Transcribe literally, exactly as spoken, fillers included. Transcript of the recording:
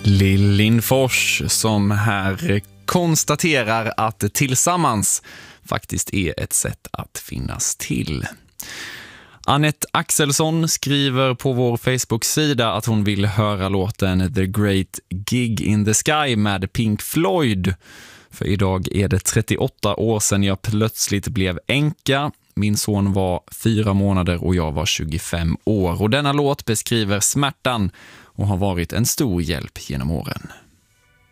Lill Lindfors som här konstaterar att tillsammans faktiskt är ett sätt att finnas till. Annette Axelsson skriver på vår Facebook-sida att hon vill höra låten The Great Gig in the Sky med Pink Floyd. För idag är det trettioåtta år sedan jag plötsligt blev änka. Min son var fyra månader och jag var tjugofem år. Och denna låt beskriver smärtan och har varit en stor hjälp genom åren.